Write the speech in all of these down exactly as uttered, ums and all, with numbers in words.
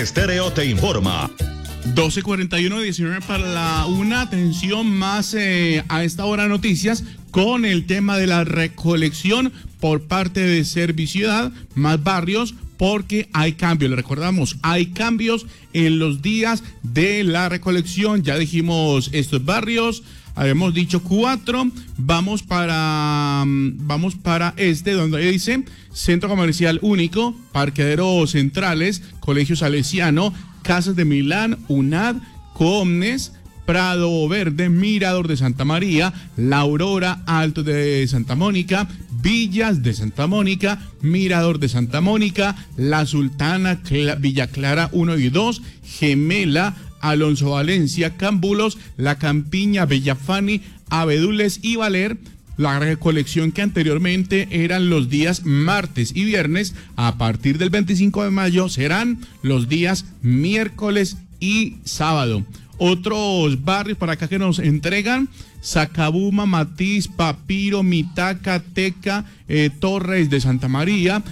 Estéreo te informa. doce cuarenta y uno, diecinueve para la una. Atención más eh, a esta hora noticias con el tema de la recolección por parte de Serviciudad, más barrios, porque hay cambios. Le recordamos, hay cambios en los días de la recolección. Ya dijimos estos barrios, habíamos dicho cuatro. Vamos para vamos para este, donde dice Centro Comercial Único, Parqueaderos Centrales, Colegio Salesiano, Casas de Milán, UNAD, Comnes, Prado Verde, Mirador de Santa María, La Aurora, Alto de Santa Mónica, Villas de Santa Mónica, Mirador de Santa Mónica, La Sultana, Cla- Villa Clara uno y dos, Gemela, Alonso Valencia, Cambulos, La Campiña, Bellafani, Abedules y Valer. La recolección que anteriormente eran los días martes y viernes, a partir del veinticinco de mayo serán los días miércoles y sábado. Otros barrios para acá que nos entregan: Sacabuma, Matiz, Papiro, Mitaca, Teca, eh, Torres de Santa María,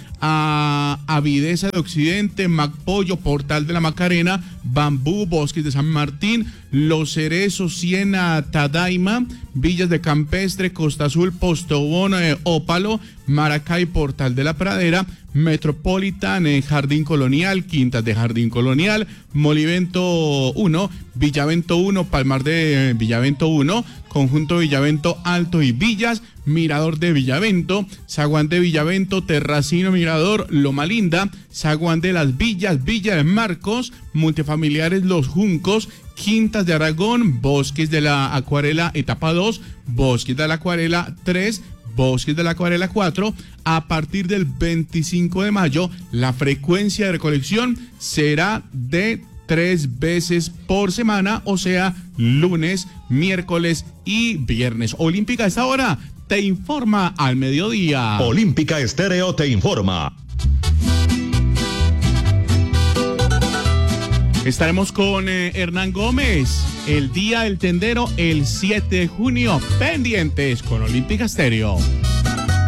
a Avideza de Occidente, Macpollo, Portal de la Macarena, Bambú, Bosques de San Martín, Los Cerezos, Siena, Tadaima, Villas de Campestre, Costa Azul, Postobón, eh, Ópalo, Maracay, Portal de la Pradera, Metropolitan, eh, Jardín Colonial, Quintas de Jardín Colonial, Molivento uno, Villavento uno, Palmar de eh, Villavento uno, Conjunto Villavento Alto y Villas, Mirador de Villavento, Zaguán de Villavento, Terracino Mirador, Loma Linda, Zaguán de las Villas, Villa de Marcos, Multifamiliares Los Juncos, Quintas de Aragón, Bosques de la Acuarela etapa dos, Bosques de la Acuarela tres, Bosques de la Acuarela cuatro. A partir del veinticinco de mayo, la frecuencia de recolección será de tres veces por semana, o sea, lunes, miércoles y viernes. Olímpica, a esta hora te informa al mediodía. Olímpica Estéreo te informa. Estaremos con eh, Hernán Gómez, el Día del Tendero, el siete de junio. Pendientes con Olímpica Estéreo.